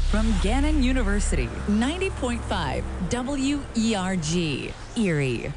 From Gannon University, 90.5 WERG, Erie.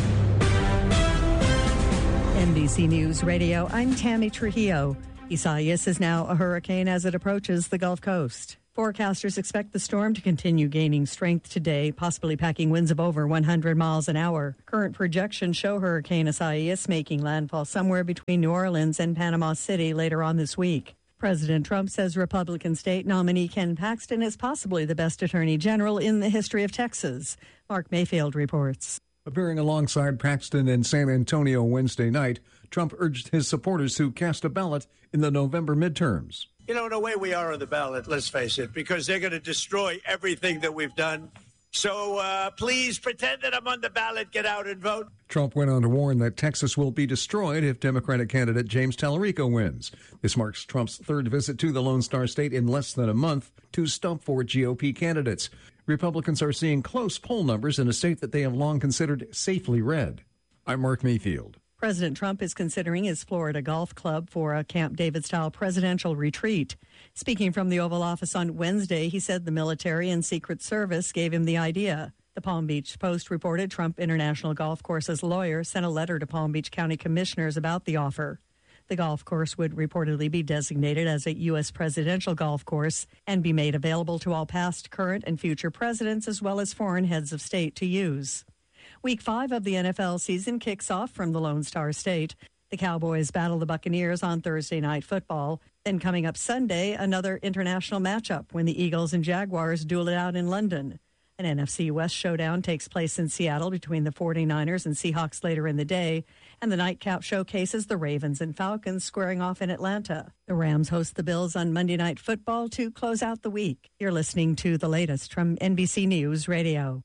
NBC News Radio, I'm Tammy Trujillo. Isaias is now a hurricane as it approaches the Gulf Coast. Forecasters expect the storm to continue gaining strength today, possibly packing winds of over 100 miles an hour. Current projections show Hurricane Isaias making landfall somewhere between New Orleans and Panama City later on this week. President Trump says Republican state nominee Ken Paxton is possibly the best attorney general in the history of Texas. Mark Mayfield reports. Appearing alongside Paxton in San Antonio Wednesday night, Trump urged his supporters to cast a ballot in the November midterms. You know, the way we are on the ballot, let's face it, because they're going to destroy everything that we've done. So please pretend that I'm on the ballot, get out and vote. Trump went on to warn that Texas will be destroyed if Democratic candidate James Tallarico wins. This marks Trump's third visit to the Lone Star State in less than a month to stump for GOP candidates. Republicans are seeing close poll numbers in a state that they have long considered safely red. I'm Mark Mayfield. President Trump is considering his Florida Golf Club for a Camp David-style presidential retreat. Speaking from the Oval Office on Wednesday, he said the military and Secret Service gave him the idea. The Palm Beach Post reported Trump International Golf Course's lawyer sent a letter to Palm Beach County commissioners about the offer. The golf course would reportedly be designated as a U.S. presidential golf course and be made available to all past, current, and future presidents as well as foreign heads of state to use. Week 5 of the NFL season kicks off from the Lone Star State. The Cowboys battle the Buccaneers on Thursday Night Football. Then coming up Sunday, another international matchup when the Eagles and Jaguars duel it out in London. An NFC West showdown takes place in Seattle between the 49ers and Seahawks later in the day, and the nightcap showcases the Ravens and Falcons squaring off in Atlanta. The Rams host the Bills on Monday Night Football to close out the week. You're listening to the latest from NBC News Radio.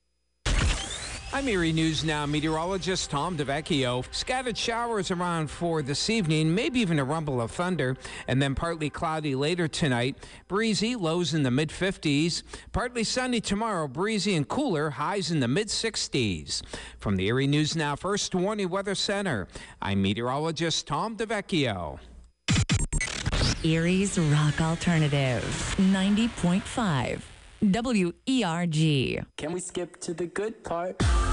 I'm Erie News Now meteorologist Tom DeVecchio. Scattered showers around for this evening, maybe even a rumble of thunder, and then partly cloudy later tonight. Breezy, lows in the mid-50s. Partly sunny tomorrow, breezy and cooler, highs in the mid-60s. From the Erie News Now First Warning Weather Center, I'm meteorologist Tom DeVecchio. Erie's Rock Alternative, 90.5 WERG. Can we skip to the good part?